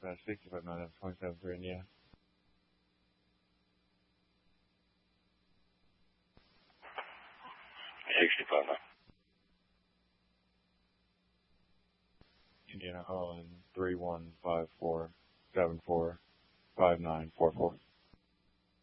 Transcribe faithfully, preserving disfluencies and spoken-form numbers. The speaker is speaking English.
dispatch, sixty-five nine, twenty-seven three, and yeah. sixty-five nine. Indiana Holland, three one five four seven four five nine four four.